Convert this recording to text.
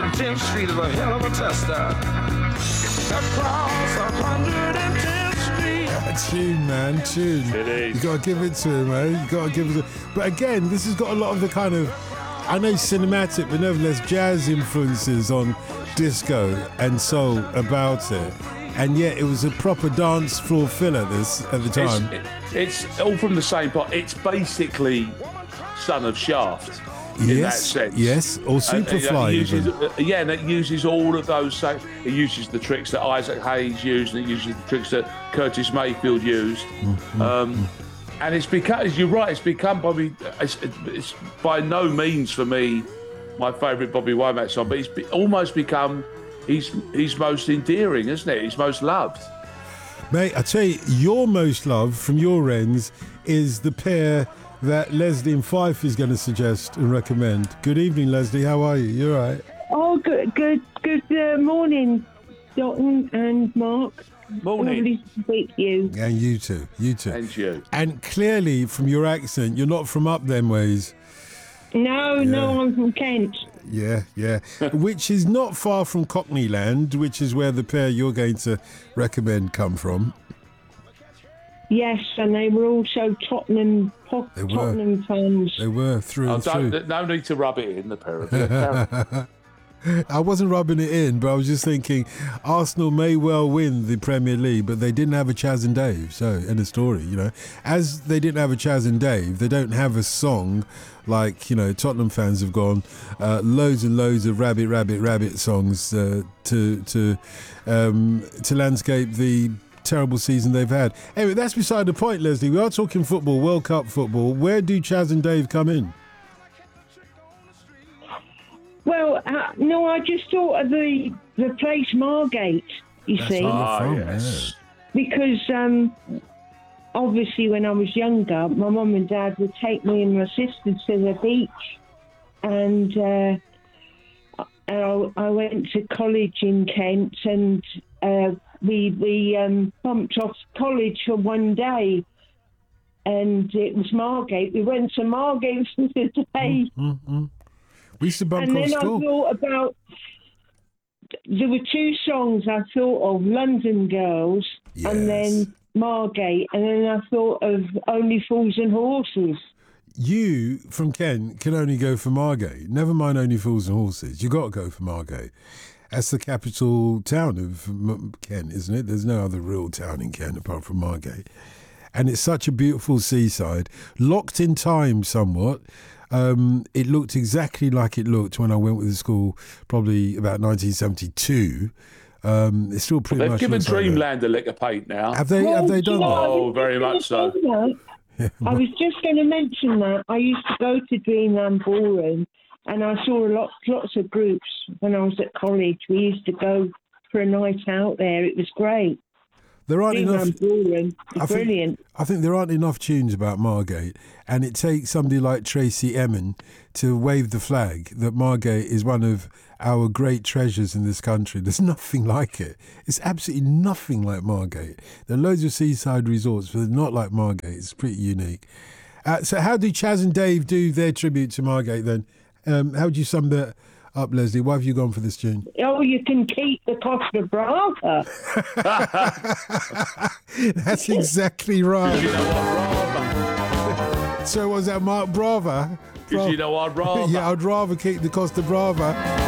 110th Street is a hell of a tester. Across 110th Street. Tune, man, tune. It is. You gotta give it to him, man. You gotta give it to. But again, this has got a lot of the kind of, I know cinematic, but nevertheless jazz influences on disco and soul about it. And yet it was a proper dance floor filler this at the time. It's all from the same pot. It's basically Son of Shaft in that sense. Yes, or Superfly even. And it uses all of those. It uses the tricks that Isaac Hayes used, and it uses the tricks that Curtis Mayfield used. And it's become, as you're right, it's become probably, it's by no means for me my favourite Bobby Womack song, but it's almost become his most endearing, isn't it? His most loved. Mate, I tell you, your most loved from your ends is the pair that Leslie and Fife is going to suggest and recommend. Good evening, Leslie. How are you? You all right? Oh, good morning, Dalton and Mark. Morning. Lovely to speak to you. And you too. And you. And clearly, from your accent, you're not from up them ways. No, I'm from Kent. Yeah. Which is not far from Cockney Land, which is where the pair you're going to recommend come from. Yes, and they were also Tottenham fans. They were through and through. No need to rub it in, the pair of them. I wasn't rubbing it in, but I was just thinking Arsenal may well win the Premier League, but they didn't have a Chaz and Dave. So, end of story, As they didn't have a Chaz and Dave, they don't have a song like, Tottenham fans have gone, loads and loads of rabbit songs to landscape the terrible season they've had. Anyway, that's beside the point, Leslie. We are talking football, World Cup football. Where do Chaz and Dave come in? Well, no, I just thought of the place Margate, That's see. where you're from, Yes. Because obviously when I was younger, my mum and dad would take me and my sister to the beach, and I went to college in Kent, and we bumped off college for one day, and it was Margate. We went to Margate for the day. We used to bump And off then school. I thought about, there were two songs I thought of, London Girls, Yes. and then Margate, and then I thought of Only Fools and Horses. You, from Kent, can only go for Margate. Never mind Only Fools and Horses. You got to go for Margate. That's the capital town of Kent, isn't it? There's no other real town in Kent apart from Margate. And it's such a beautiful seaside, locked in time somewhat. It looked exactly like it looked when I went with the school, probably about 1972. It's still pretty They've much. given looks like that. Dreamland a lick of paint now. Have they done that? Oh, very much so. I was just going to mention that. I used to go to Dreamland Ballroom, and I saw lots of groups when I was at college. We used to go for a night out there. It was great. There aren't enough. Ballroom, brilliant. I think there aren't enough tunes about Margate, and it takes somebody like Tracy Emin to wave the flag that Margate is one of our great treasures in this country. There's nothing like it. It's absolutely nothing like Margate. There are loads of seaside resorts, but they're not like Margate. It's pretty unique. So how do Chaz and Dave do their tribute to Margate then? How would you sum that up, Leslie? Why have you gone for this tune? Oh, you can keep the Costa Brava. That's exactly right. You know what, So was that Mark Brava? Because you know I'd rather. Yeah, I'd rather keep the Costa Brava.